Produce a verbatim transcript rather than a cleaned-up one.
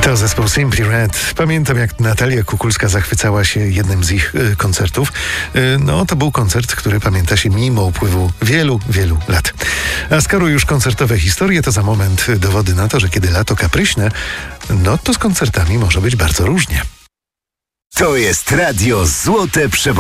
To zespół Simply Red. Pamiętam, jak Natalia Kukulska zachwycała się jednym z ich y, koncertów. Y, no, to był koncert, który pamięta się mimo upływu wielu, wielu lat. A skoro już koncertowe historie, to za moment dowody na to, że kiedy lato kapryśne, no to z koncertami może być bardzo różnie. To jest Radio Złote Przewodniczące.